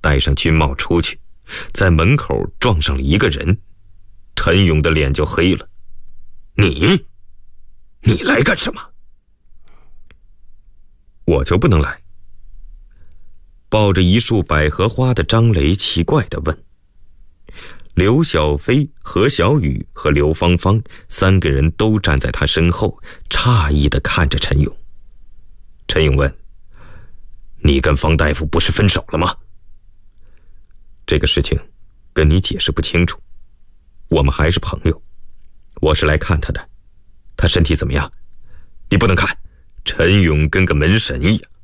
戴上军帽出去，在门口撞上了一个人，陈勇的脸就黑了。你来干什么？我就不能来？抱着一束百合花的张雷奇怪地问。刘小飞、何小雨和刘芳芳3个人都站在他身后，诧异地看着陈勇。陈勇问：你跟方大夫不是分手了吗？这个事情跟你解释不清楚，我们还是朋友。我是来看他的，他身体怎么样？你不能看，陈勇跟个门神一样。